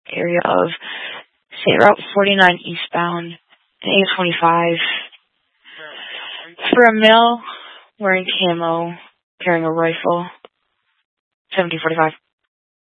area of State Route 49 eastbound and 825 for a male wearing camo, carrying a rifle, 1745.